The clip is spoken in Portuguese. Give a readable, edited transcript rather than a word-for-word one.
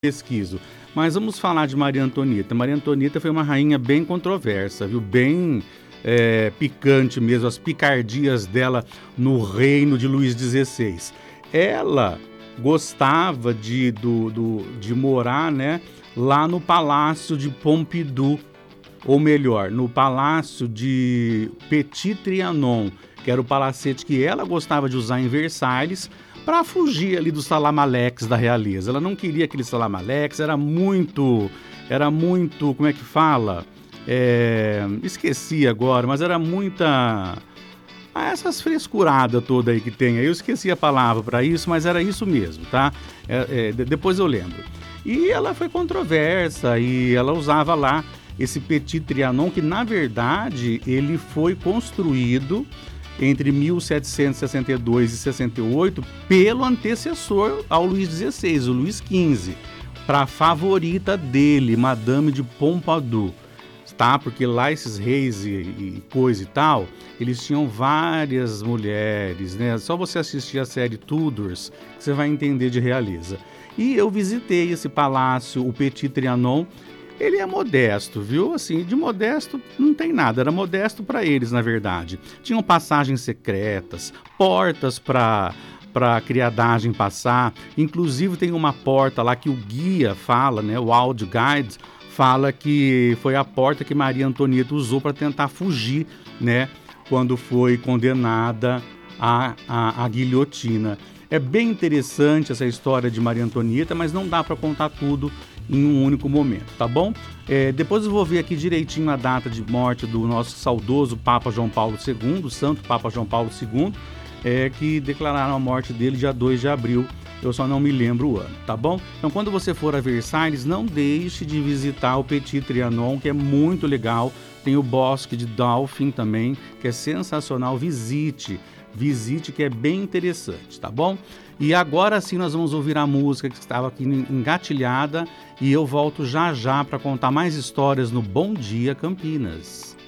pesquiso. Mas vamos falar de Maria Antonieta. Maria Antonieta foi uma rainha bem controversa, viu? Bem picante mesmo, as picardias dela no reino de Luís XVI. Ela gostava de morar, né, lá no Palácio de Pompidou, ou melhor, no Palácio de Petit Trianon, que era o palacete que ela gostava de usar em Versalhes, para fugir ali dos salamaleques da realeza. Ela não queria aqueles salamaleques, era muito, como é que fala? Esqueci agora, mas era muita... essas frescuradas toda aí que tem aí, eu esqueci a palavra para isso, mas era isso mesmo, tá? Depois eu lembro. E ela foi controversa e ela usava lá esse Petit Trianon, que na verdade ele foi construído entre 1762 e 68 pelo antecessor ao Luís XVI, o Luís XV, para a favorita dele, Madame de Pompadour, tá? Porque lá esses reis e coisa e tal, eles tinham várias mulheres, né? Só você assistir a série Tudors que você vai entender de realeza. E eu visitei esse palácio, o Petit Trianon. Ele é modesto, viu? Assim, de modesto não tem nada, era modesto para eles, na verdade. Tinham passagens secretas, portas para a criadagem passar. Inclusive tem uma porta lá que o guia fala, né? O Audio Guide fala que foi a porta que Maria Antonieta usou para tentar fugir, né? Quando foi condenada à guilhotina. É bem interessante essa história de Maria Antonieta, mas não dá para contar tudo em um único momento, tá bom? Depois eu vou ver aqui direitinho a data de morte do nosso saudoso Papa João Paulo II, o Santo Papa João Paulo II, que declararam a morte dele dia 2 de abril, eu só não me lembro o ano, tá bom? Então quando você for a Versalhes, não deixe de visitar o Petit Trianon, que é muito legal, tem o Bosque de Dauphin também, que é sensacional, visite que é bem interessante, tá bom? E agora sim nós vamos ouvir a música que estava aqui engatilhada e eu volto já para contar mais histórias no Bom Dia Campinas.